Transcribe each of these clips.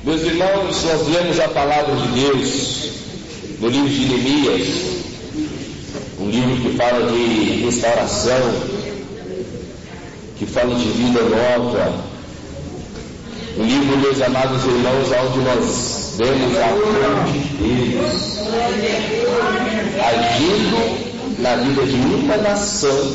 Meus irmãos, nós lemos a palavra de Deus no livro de Neemias, um livro que fala de restauração, que fala de vida nova, um livro, meus amados irmãos, onde nós vemos a fonte de Deus agindo na vida de uma nação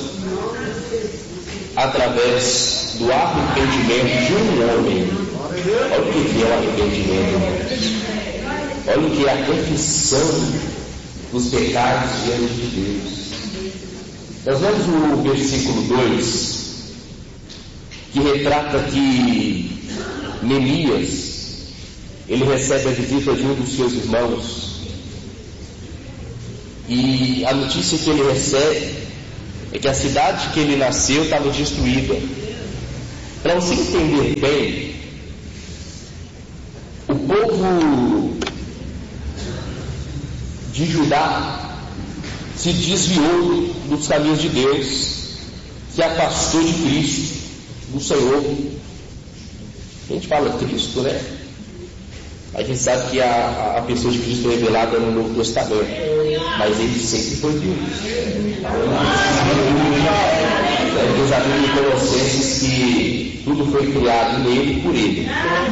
através do arrependimento de um homem. Olha o que é o arrependimento. Olha o que é a confissão dos pecados diante de Deus. Nós vemos o versículo 2, que retrata que Neemias, ele recebe a visita de um dos seus irmãos, e a notícia que ele recebe é que a cidade que ele nasceu estava destruída. Para você entender bem, o povo de Judá se desviou dos caminhos de Deus, se afastou de Cristo, do Senhor. A gente fala Cristo, né? A gente sabe que a pessoa de Cristo é revelada no Novo Testamento, mas ele sempre foi Deus. Deus abriu em Colossenses que tudo foi criado nele e por ele.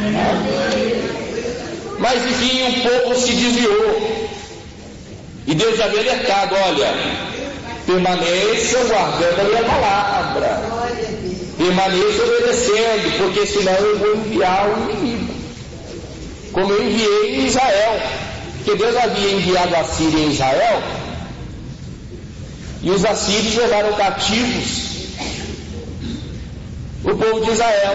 Mas enfim, o povo se desviou. E Deus havia alertado: olha, permaneçam guardando a minha palavra, permaneçam obedecendo, porque senão eu vou enviar o inimigo, como eu enviei em Israel. Porque Deus havia enviado a Síria em Israel, e os assírios levaram cativos o povo de Israel,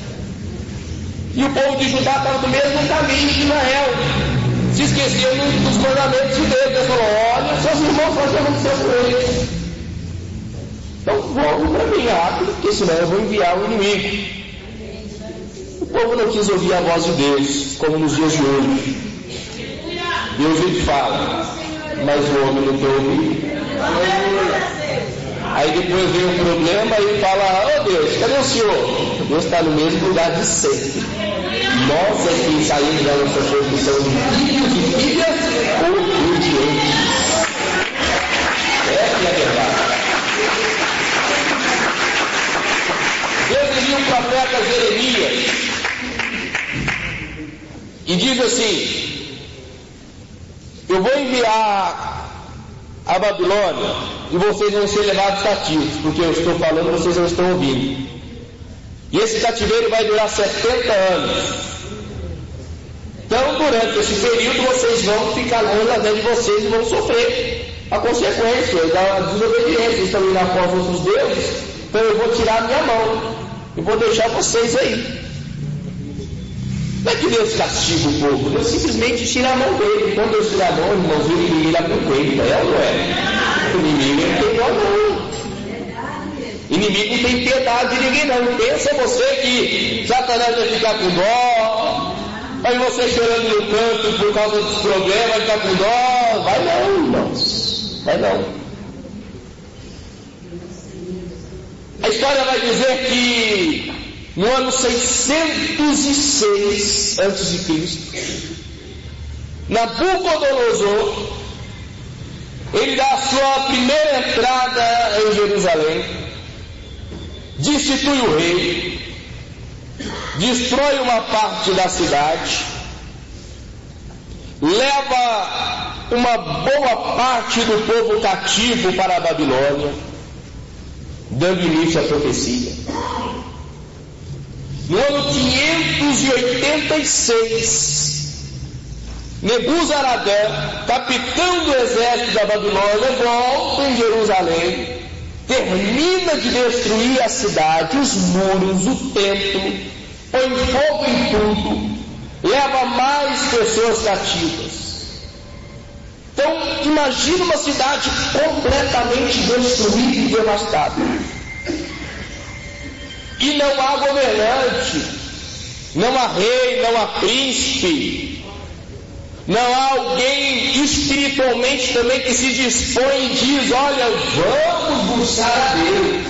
e o povo de Judá estava no mesmo caminho de Israel, se esqueceu dos mandamentos de Deus. Deus falou: olha, seus irmãos fazendo o que você com eles, então vamos para mim rápido, porque senão eu vou enviar o inimigo. O povo não quis ouvir a voz de Deus, como nos dias de hoje. Deus ele fala, mas o homem não quer ouvir. Aí depois vem um problema e ele fala: oh Deus, cadê o Senhor? Deus está no mesmo lugar de sempre. Nós é que saímos da nossa posição de filhos e filhas obedientes. Essa é a verdade. Deus envia um profeta Jeremias e diz assim: eu vou enviar a Babilônia e vocês vão ser levados cativos, porque eu estou falando, vocês não estão ouvindo. E esse cativeiro vai durar 70 anos. Então, durante esse período, vocês vão ficar longe da de vocês e vão sofrer a consequência da desobediência. Estão indo após outros deuses, então eu vou tirar a minha mão e vou deixar vocês aí. Não é que Deus castiga o povo, Deus simplesmente tira a mão dele. Quando Deus tira a mão, irmãos, o inimigo irá com ele, é ou não é? O inimigo não tem dó não. Inimigo não tem piedade de ninguém não. Pensa você que Satanás vai ficar com dó, aí você chorando no canto por causa dos problemas, vai ficar com dó. Vai não, irmãos, vai não. A história vai dizer que no ano 606 a.C., Nabucodonosor, ele dá a sua primeira entrada em Jerusalém, destitui o rei, destrói uma parte da cidade, leva uma boa parte do povo cativo para a Babilônia, dando início à profecia. No ano 586, Nebuzaradã, capitão do exército da Babilônia, volta em Jerusalém, termina de destruir a cidade, os muros, o templo, põe fogo em tudo, leva mais pessoas cativas. Então, imagina uma cidade completamente destruída e devastada. E não há governante, não há rei, não há príncipe, não há alguém espiritualmente também que se dispõe e diz: olha, vamos buscar a Deus.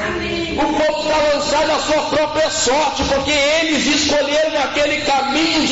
O povo está lançado à sua própria sorte, porque eles escolheram aquele caminho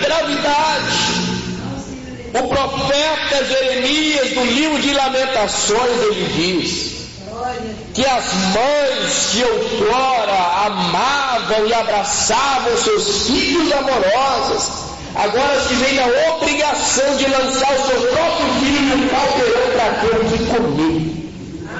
gravidade. O profeta Jeremias, no livro de Lamentações, ele diz que as mães que outrora amavam e abraçavam seus filhos amorosos, agora se vem a obrigação de lançar o seu próprio filho no caldeirão para ter de comer.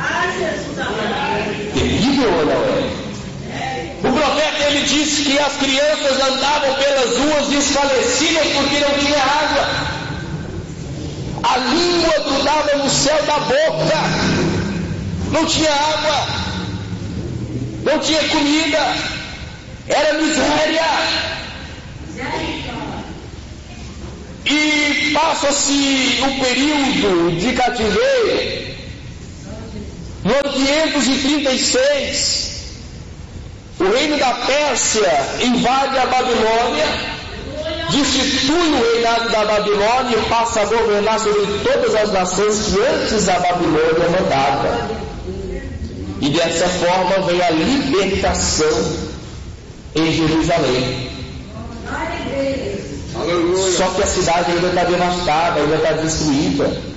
Terrível ou não é? O profeta, ele disse que as crianças andavam pelas ruas desfalecidas porque não tinha água. A língua grudava no céu da boca. Não tinha água. Não tinha comida. Era miséria. E passa-se o período de cativeiro. No ano 536, o reino da Pérsia invade a Babilônia, destitui o reinado da Babilônia e passa a governar sobre todas as nações que antes a Babilônia mandava. E dessa forma vem a libertação em Jerusalém. Só que a cidade ainda está devastada, ainda está destruída.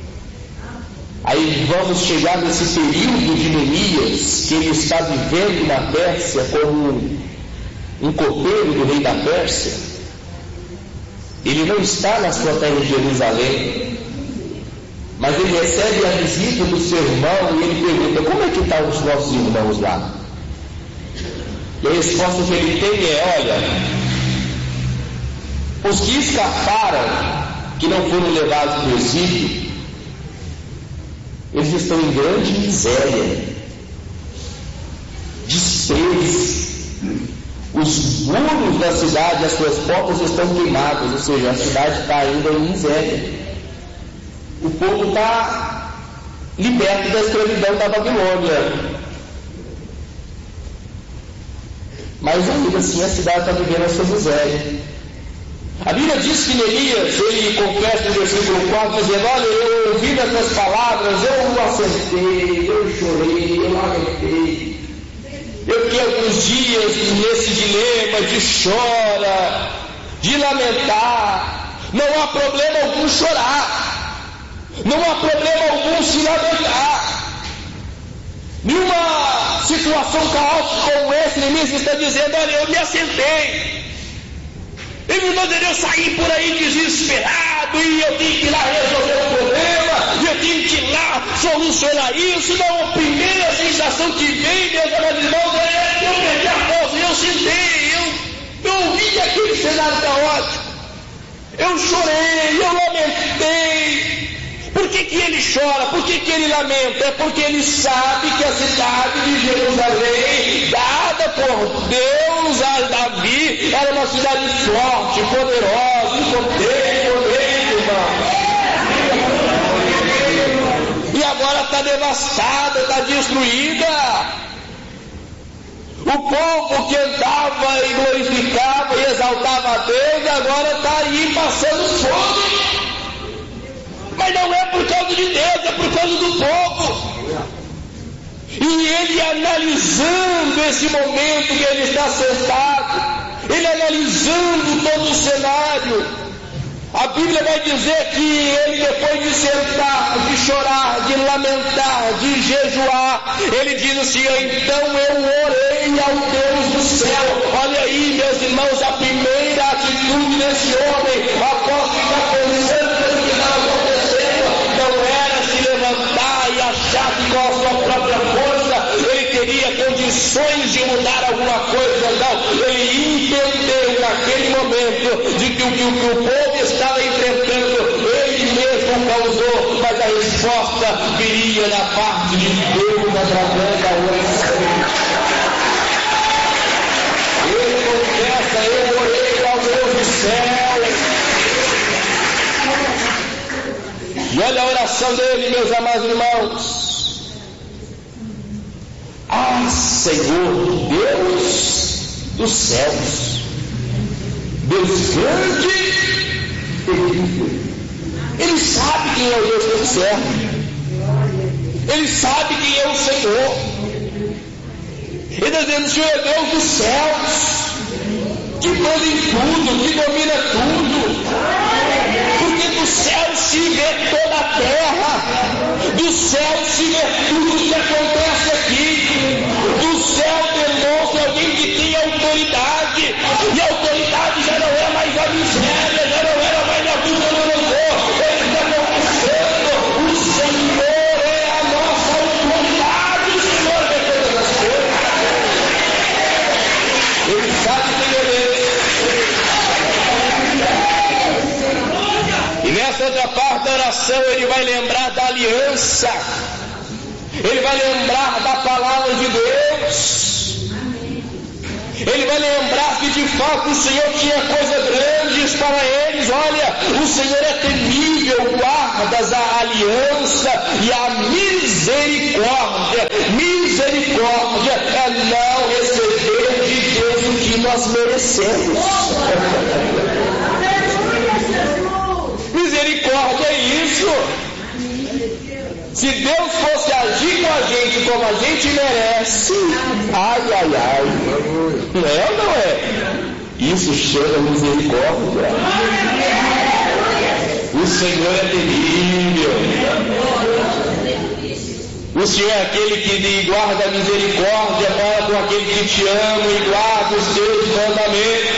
Aí vamos chegar nesse período de Neemias, que ele está vivendo na Pérsia como um copeiro do rei da Pérsia. Ele não está na sua terra de Jerusalém, mas ele recebe a visita do seu irmão e ele pergunta: como é que estão os nossos irmãos lá? E a resposta que ele tem é: olha, os que escaparam, que não foram levados para o exílio, eles estão em grande miséria, desprezo. Os muros da cidade, as suas portas estão queimadas, ou seja, a cidade está ainda em miséria. O povo está liberto da escravidão da Babilônia. Mas ainda assim a cidade está vivendo a sua miséria. A Bíblia diz que Neemias, ele confessa no versículo 4, dizendo: olha, eu ouvi essas palavras, eu assentei, eu chorei, eu lamentei. Eu fiquei alguns dias nesse dilema de chora, de lamentar. Não há problema algum chorar, não há problema algum se lamentar. Numa situação caótica como essa, Neemias está dizendo: olha, eu me assentei. Ele não poderia sair por aí desesperado e eu tenho que ir lá resolver o problema, e eu tenho que ir lá solucionar isso. Não, a primeira sensação que vem, meus amados irmãos, é que eu perdi a força, eu sentei, eu ouvi aquele cenário caótico, eu chorei, eu lamentei. Por que ele chora? Por que ele lamenta? É porque ele sabe que a cidade de Jerusalém, dada por Deus a Davi, era uma cidade forte, poderosa, potente, irmão. E agora está devastada, está destruída. O povo que andava e glorificava e exaltava a Deus, agora está aí passando fome. Mas não é por causa de Deus, é por causa do povo. E ele analisando esse momento que ele está sentado, ele analisando todo o cenário, a Bíblia vai dizer que ele, depois de sentar, de chorar, de lamentar, de jejuar, ele diz assim: então eu orei ao Deus do céu. Olha aí, meus irmãos, a primeira atitude desse homem, após ficar pensando no que estava acontecendo, não era se levantar e achar que com a sua própria força ele teria condições de mudar alguma coisa. Não, ele entendeu naquele momento de que o que o povo estava enfrentando, ele mesmo causou, mas a resposta viria da parte de Deus através da oração. Ele confessa: eu orei ao Deus do céu. E olha a oração dele, meus amados irmãos: ah, Senhor, Deus dos céus, Deus grande e terrível. Ele sabe quem é o Deus que ele serve. Ele sabe quem é o Senhor. Ele está dizendo: o Senhor é Deus dos céus, que manda em tudo, que domina tudo. Porque do céu se vê toda a terra, do céu se vê tudo que acontece aqui, do céu demonstra alguém que tem autoridade, e a autoridade já não é mais a miséria, já não era mais a vida do louvor, ele está conquistando, o Senhor é a nossa autoridade, o Senhor vê todas as coisas, ele sabe quem ele é. E nessa outra parte da oração ele vai lembrar da aliança, ele vai lembrar da palavra de Deus, ele vai lembrar que de fato o Senhor tinha coisas grandes para eles. Olha, o Senhor é temível, guardas a aliança e a misericórdia. Misericórdia é não receber de Deus o que nós merecemos. Misericórdia é isso. Se Deus fosse agir com a gente como a gente merece, ai, ai, ai, não é ou não é? Isso chama misericórdia. O Senhor é terrível. O Senhor é aquele que guarda a misericórdia para com aquele que te ama e guarda os teus mandamentos.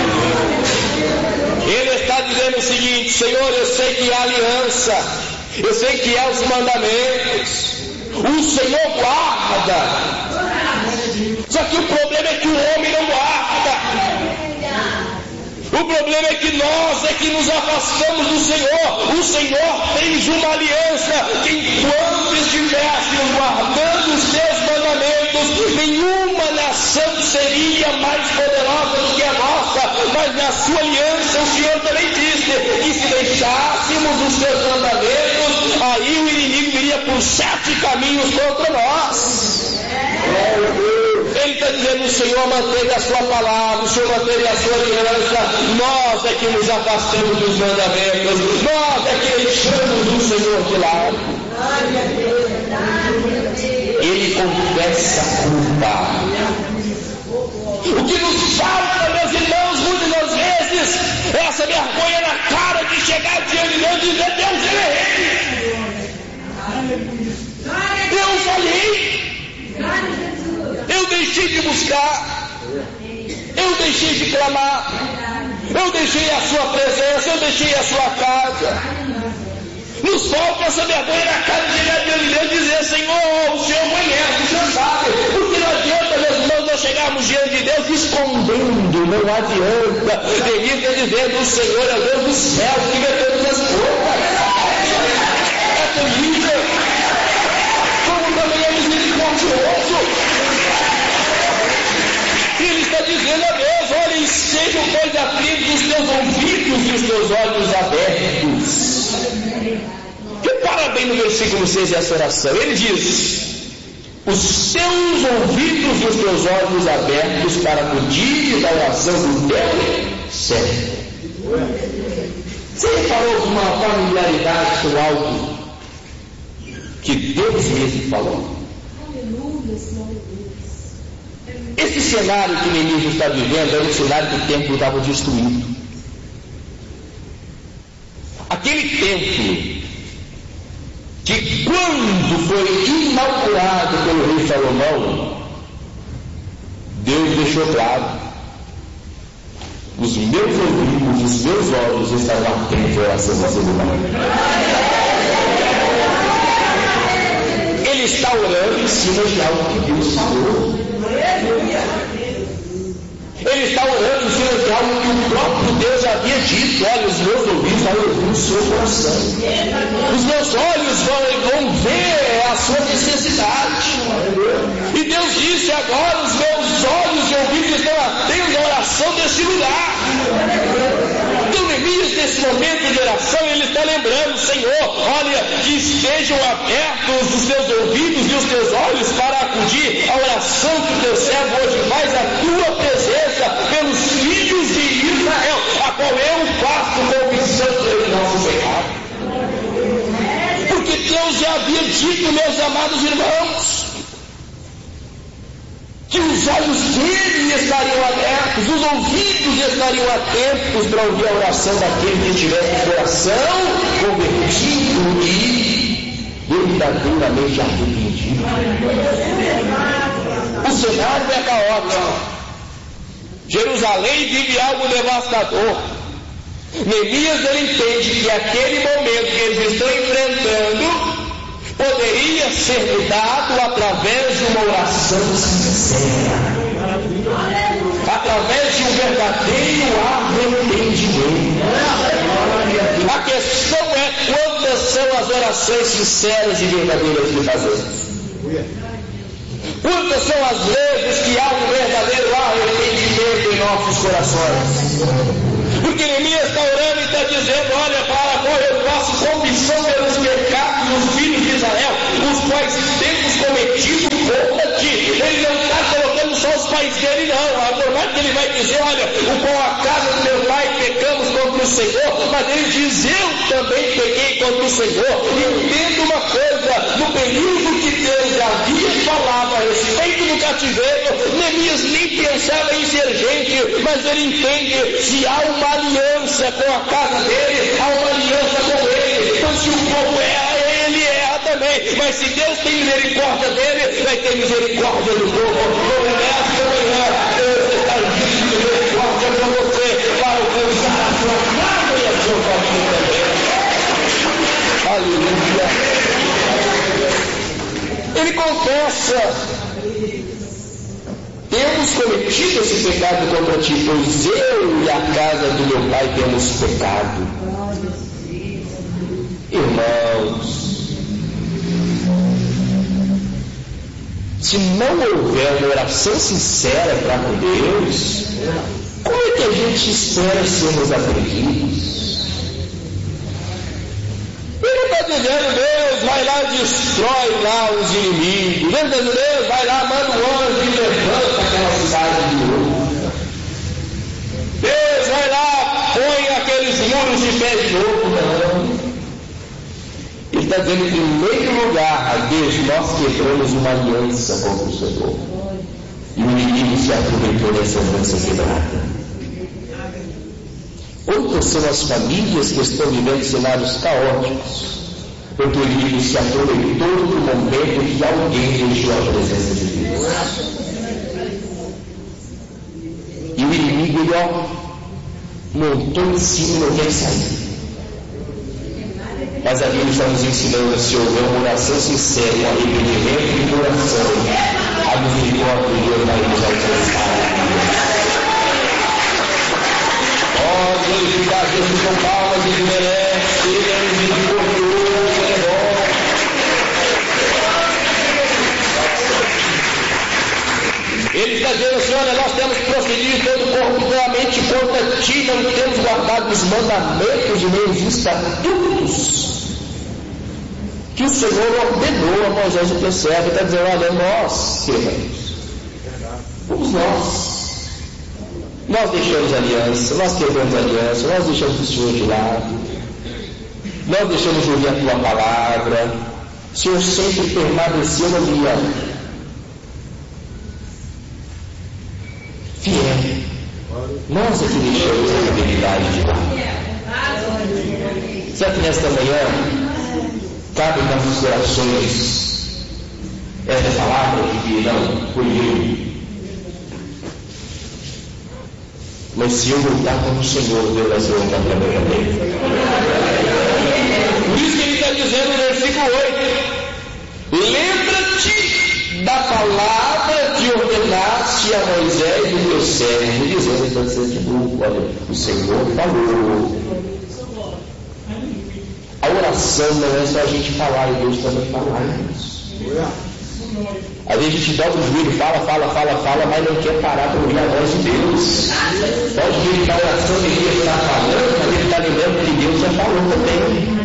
Ele está dizendo o seguinte: Senhor, eu sei que há aliança, eu sei que há os mandamentos, o Senhor guarda, só que o problema é que o homem não guarda. O problema é que nós é que nos afastamos do Senhor. O Senhor fez uma aliança que enquanto estivéssemos guardando os seus mandamentos, nenhuma nação seria mais poderosa do que a nossa. Mas na sua aliança o Senhor também disse que se deixássemos os seus mandamentos, aí o inimigo viria por 7 caminhos contra nós. Ele está dizendo: o Senhor manteve a sua palavra, o Senhor manteve a sua aliança. Nós é que nos afastamos dos mandamentos, nós é que deixamos o Senhor de lado. Ele confessa a culpa. O que nos falta, meus irmãos, muitas das vezes, é essa vergonha na cara de chegar diante de Deus e dizer: Deus, eu errei, eu falhei, eu deixei de buscar, eu deixei de clamar, eu deixei a sua presença, eu deixei a sua casa. Nos falta essa vergonha na cara de chegar diante de Deus e dizer: Senhor, o Senhor conhece, o Senhor sabe. Porque não adianta, meus irmãos, nós chegarmos diante de Deus escondendo, não adianta. Ele está dizendo: o Senhor é o Deus do céu, que vê todas as coisas. É terrível, como também é misericordioso. Ele está dizendo a Deus: olha, sejam, pois, atentos os teus ouvidos e os teus olhos abertos. Repara bem no versículo 6 dessa oração. Ele diz: os teus ouvidos e os teus olhos abertos para acudir da oração do teu servo. Você reparou uma familiaridade com algo que Deus mesmo falou? Esse cenário que Neemias está vivendo era um cenário que o templo estava destruído. Aquele templo que, quando foi inaugurado pelo rei Salomão, Deus deixou claro: os meus ouvidos, os meus olhos estavam atentos à oração do Salomão. Ele está orando em cima de algo que Deus falou. Ele está orando em cima de algo que o próprio Deus havia dito: olha, os meus ouvidos vão ouvir o seu coração, os meus olhos vão ver a sua necessidade. E Deus disse: agora os meus olhos e ouvidos estão atentos à oração desse lugar. Então, Neemias, nesse momento de oração, ele está lembrando: Senhor, olha, que estejam abertos os teus ouvidos e os teus olhos para acudir à oração que o teu servo hoje faz, a tua presença pelos filhos de Israel, a qual eu faço confissão pelo nosso pecado. Porque Deus já havia dito, meus amados irmãos, que os olhos dele estariam abertos, os ouvidos estariam atentos para ouvir a oração daquele que tivesse o coração convertido e verdadeiramente arrependido. O cenário é caótico. Jerusalém vive algo devastador. Neemias ele entende que aquele momento que eles estão enfrentando poderia ser mudado através de uma oração sincera, através de um verdadeiro arrependimento. A questão é quantas são as orações sinceras e verdadeiras que fazemos. Quantas são as vezes que há um verdadeiro arrependimento em nossos corações? Porque Neemias está orando e está dizendo: olha, para agora eu faço confissão pelos pecados dos filhos de Israel, os quais temos cometido contra ti. Ele não está colocando só os pais dele, não. Por mais que ele vai dizer: olha, com a casa do meu pai pecamos contra o Senhor, mas ele diz: eu também pequei contra o Senhor. Entenda uma coisa: no período que Deus havia falado a respeito do cativeiro, Neemias nem pensava em ser gente, mas ele entende: se há uma aliança com a casa dele, há uma aliança com ele. Então se o povo erra, ele erra também. Mas se Deus tem misericórdia dele, vai ter misericórdia do povo. Nesta manhã, Deus está de misericórdia com você para alcançar a sua casa e a sua família também. Aleluia. Ele confessa: temos cometido esse pecado contra ti, pois eu e a casa do meu pai temos pecado. Irmãos, se não houver uma oração sincera para com Deus, como é que a gente espera sermos atendidos? Ele está dizendo: Deus vai lá e destrói lá os inimigos. Deus vai lá, manda um anjo e levanta aquela cidade de novo. Deus vai lá, põe aqueles muros de pé de novo. Não. Ele está dizendo: em primeiro lugar, a Deus, nós quebramos uma aliança contra o Senhor. E o inimigo se aproveitou dessa aliança quebrada. Outras são as famílias que estão vivendo cenários caóticos, porque o inimigo se aproveitou do momento que alguém deixou a presença de Deus. E o inimigo, ele montou em cima e não quer sair. Mas a Bíblia está nos ensinando: se houver uma oração sincera, um arrependimento de coração, a misericórdia de Deus vai nos alcançar. Glorificar Deus com palmas, Ele merece, Ele é misericordioso, Ele é bom. Ele está dizendo assim: olha, nós temos procedido todo corruptamente contra ti, não temos guardado os mandamentos e nem os estatutos que o Senhor ordenou a Moisés o teu servo. Ele está dizendo: olha, nós queremos, fomos nós. Nós deixamos a aliança, nós quebramos a aliança, nós deixamos o Senhor de lado, nós deixamos de ouvir a tua palavra. O Senhor sempre permaneceu na minha fiel. Nós é que deixamos a fidelidade de lado. Será que nesta manhã cabe nas nossas corações essa palavra de que não foi eu? Mas se eu voltar para o Senhor, Deus vai se voltar para mim também. Por isso que ele está dizendo no versículo 8: lembra-te da palavra que ordenaste a Moisés e teu servo, dizendo, está dizendo de novo: olha, o Senhor falou. A oração não é só a gente falar, e Deus também falar, irmãos. Às vezes a gente dobra o joelho, fala, mas não quer parar para ouvir a voz de Deus. Pode vir que a oração que ele está falando, mas ele está lembrando que Deus já falou também.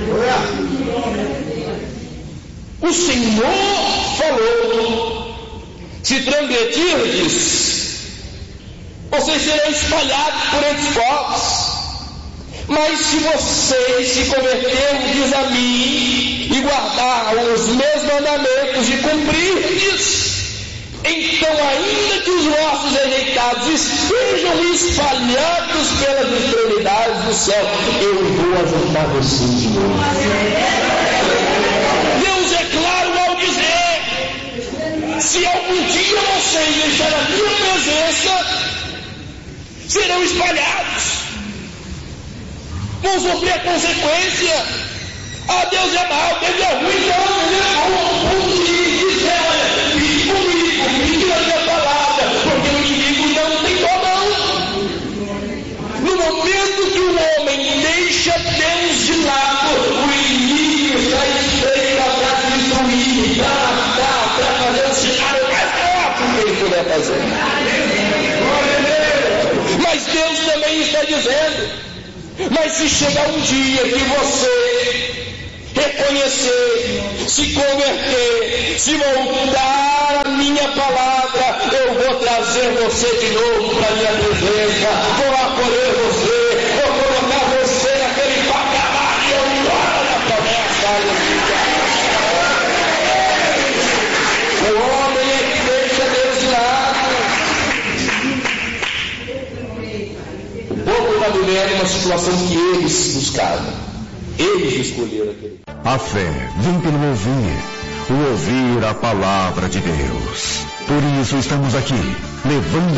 O Senhor falou: se transgredirdes, vocês serão espalhados por entre os povos. Mas se vocês se converterem, diz a mim, e guardar os meus mandamentos e cumprirdes, então ainda que os vossos rejeitados estejam espalhados pelas extremidades do céu, eu vou ajuntar vocês de novo. Deus é claro ao dizer: se algum dia vocês deixarem a minha presença, serão espalhados, vão sofrer a consequência. Deus é mau, Deus é ruim, não, Ele é bom, ao ponto de dizer: olha, fique comigo, fique na minha palavra, porque o inimigo não tem dó, não. No momento que o homem deixa Deus de lado, o inimigo está estreito para destruir, para fazer o cenário mais forte que ele puder fazer. Mas Deus também está dizendo: mas se chegar um dia que você reconhecer, se converter, se voltar à minha palavra, eu vou trazer você de novo para a minha presença, vou acolher você, vou colocar você naquele patamar e eu moro na promessa. O homem é que deixa Deus de lado. O povo está vivendo uma situação que eles buscaram. Eles escolheram aquele. A fé vem pelo ouvir a palavra de Deus. Por isso estamos aqui, levando